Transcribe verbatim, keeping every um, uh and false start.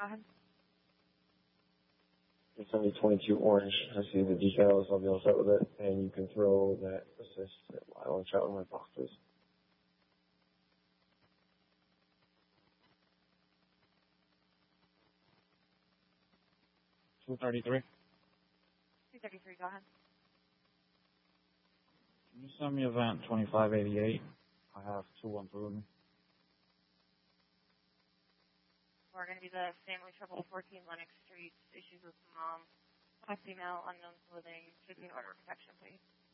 ahead. seventy twenty-two orange. I see the details. I'll be all set with it. And you can throw that assist while I'm chatting with my boxes. two thirty-three. two thirty-three, go ahead. Can you send me event twenty-five eighty-eight? I have two one two with me. We're going to be the family trouble, fourteen Lennox Street, issues with mom, black female, unknown clothing, should be an order of protection, please.